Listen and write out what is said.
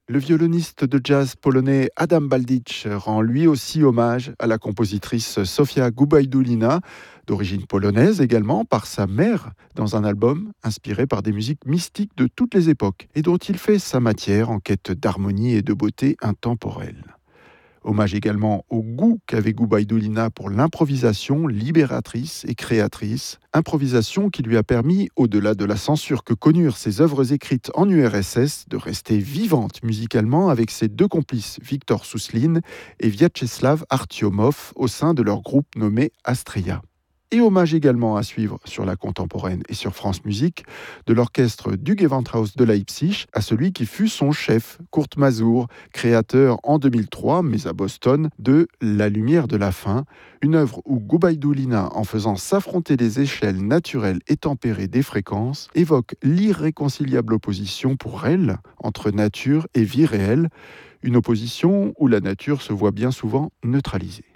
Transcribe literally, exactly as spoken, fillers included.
Le violoniste de jazz polonais Adam Baldich rend lui aussi hommage à la compositrice Sofia Gubajdulina, d'origine polonaise également, par sa mère, dans un album inspiré par des musiques mystiques de toutes les époques et dont il fait sa matière en quête d'harmonie et de beauté intemporelle. Hommage également au goût qu'avait Gubajdulina pour l'improvisation libératrice et créatrice, improvisation qui lui a permis, au-delà de la censure que connurent ses œuvres écrites en U R S S, de rester vivante musicalement avec ses deux complices Viktor Souslin et Vyacheslav Artyomov au sein de leur groupe nommé Astria. Et hommage également à suivre sur la contemporaine et sur France Musique de l'orchestre du Gewandhaus de Leipzig à celui qui fut son chef, Kurt Masur, créateur en deux mille trois, mais à Boston, de La Lumière de la Fin, une œuvre où Gubajdulina, en faisant s'affronter les échelles naturelles et tempérées des fréquences, évoque l'irréconciliable opposition pour elle entre nature et vie réelle, une opposition où la nature se voit bien souvent neutralisée.